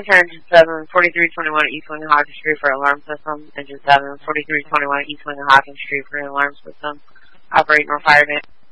Center Engine 7, 4321 at East Wing and Hawkins Street for alarm system. Engine 7, 4321 at East Wing and Hawkins Street for an alarm system. Operate North Fire Van.